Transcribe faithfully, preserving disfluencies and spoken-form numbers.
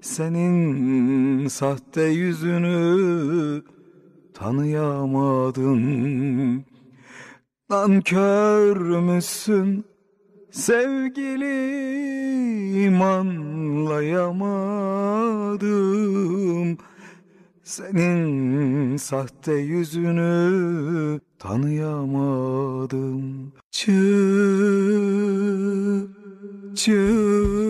senin sahte yüzünü tanıyamadım. Nankör müsün sevgilim, anlayamadım. Senin sahte yüzünü tanıyamadım. Çığ, çığ